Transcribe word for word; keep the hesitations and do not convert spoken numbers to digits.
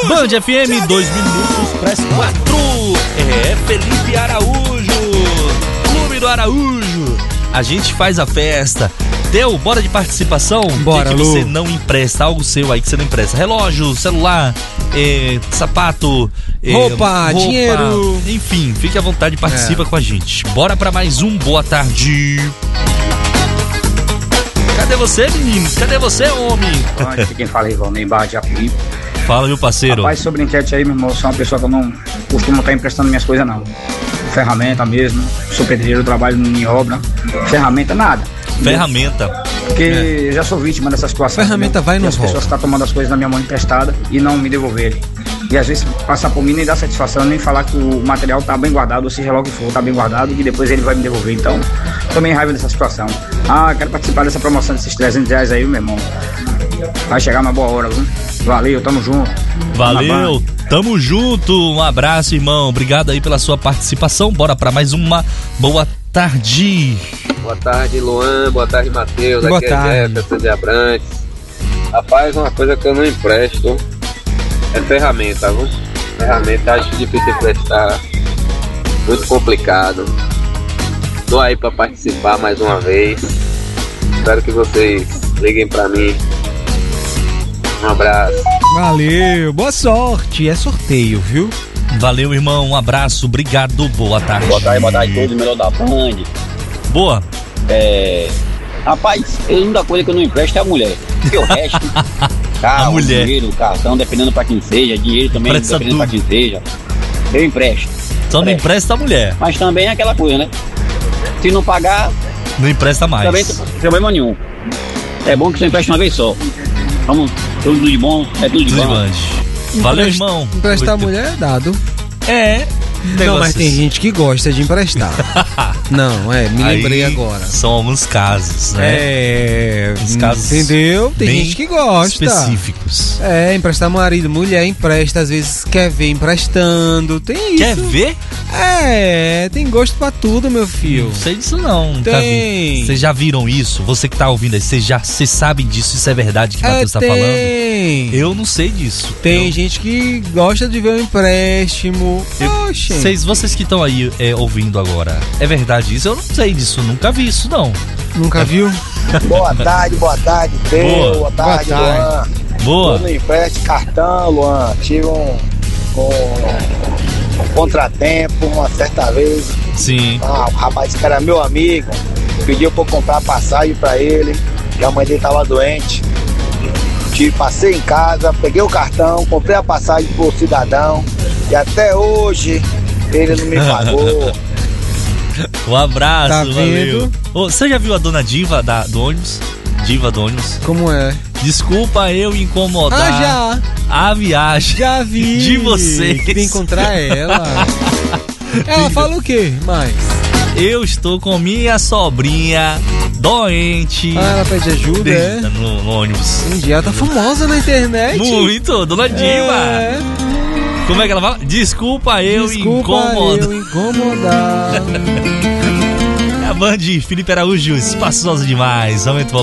Band F M, dois minutos para as quatro. É Felipe Araújo, Clube do Araújo. A gente faz a festa. Deu, bora de participação? Bora, que, que Lu. você não empresta? Algo seu aí que você não empresta. Relógio, celular, é, sapato, é, roupa, roupa, dinheiro. Enfim, fique à vontade e participa é. com a gente. Bora pra mais um Boa Tarde. Cadê você, menino? Cadê você, homem? Aqui quem fala é Ivonei Barra de Apuí. Fala, meu parceiro. Rapaz, sobre enquete aí, meu irmão, eu sou uma pessoa que eu não costumo estar emprestando minhas coisas, não. Ferramenta mesmo, sou pedreiro, trabalho em obra, ferramenta, nada. Ferramenta. Porque é. eu já sou vítima dessa situação. Ferramenta vai no As pessoas estão tomando as coisas da minha mão emprestada e não me devolverem. E às vezes passar por mim nem dá satisfação, nem falar que o material tá bem guardado, ou seja lá o que for, tá bem guardado, e depois ele vai me devolver. Então, tomei raiva dessa situação. Ah, quero participar dessa promoção desses trezentos reais aí, meu irmão. Vai chegar uma boa hora, viu? Valeu, tamo junto. Valeu, tamo junto. Um abraço, irmão. Obrigado aí pela sua participação. Bora pra mais uma Boa Tarde. Boa tarde, Luan. Boa tarde, Matheus. Boa Aqui tarde. é Jefferson de Abrantes. Rapaz, uma coisa que eu não empresto é ferramenta, viu? Ferramenta acho difícil emprestar. Muito complicado. Tô aí pra participar mais uma vez. Espero que vocês liguem pra mim. Um abraço. Valeu, boa sorte. É sorteio, viu? Valeu, irmão. Um abraço. Obrigado. Boa tarde. Boa tarde, boa tarde a todos. Melhor da Band. Boa. É... Rapaz, a única coisa que eu não empresto é a mulher. Porque o resto, carro, a mulher. dinheiro, cartão, dependendo pra quem seja, dinheiro também, Presta dependendo tudo. pra quem seja, eu empresto. Só não empresta a mulher. Mas também é aquela coisa, né? Se não pagar, não empresta mais. Também não tem problema nenhum. É bom que você empreste uma vez só. Vamos, tudo de bom, é tudo de tudo bom. De Valeu, irmão. Emprestar a mulher é dado. É. Não, mas tem gente que gosta de emprestar. Não, é, me lembrei Aí, agora. São alguns casos, né? É, Os casos entendeu? Tem bem gente que gosta. Específicos. É, emprestar marido, mulher empresta, às vezes quer ver emprestando, tem isso. Quer ver? É, tem gosto pra tudo, meu filho. Não sei disso não, nunca tem. vi. Vocês já viram isso? Você que tá ouvindo aí, vocês já cês sabem disso, isso é verdade que o é, Matheus tá tem. falando? Eu não sei disso. Tem eu... gente que gosta de ver um empréstimo. Oxe. Vocês, vocês que estão aí é, ouvindo agora, é verdade isso? Eu não sei disso, nunca vi isso não. Nunca é. viu? Boa tarde, boa tarde, Teu. Boa, boa tarde, boa tarde. Luan. Boa. Eu não empresto cartão, Luan. Tive um, um, um contratempo uma certa vez. Sim. Ah, o rapaz que era meu amigo pediu pra eu comprar passagem pra ele, que a mãe dele tava doente. Tive, passei em casa, peguei o cartão, comprei a passagem pro cidadão e até hoje ele não me pagou. Um abraço, Tá valeu. Ô, você já viu a dona Diva da, do ônibus? Diva do ônibus? Como é? Desculpa eu incomodar. Ah, já. A viagem. Já vi. De vocês. Queria encontrar ela. Ela fala o quê mais? Eu estou com minha sobrinha doente. Ah, ela pede ajuda, é? No, no ônibus. Entendi, ela tá famosa na internet. Muito, dona Diva. É. Como é que ela fala? Desculpa eu Desculpa incomodar. eu incomodar. É a Band, Felipe Araújo, espaçosa demais. Aumenta o volume.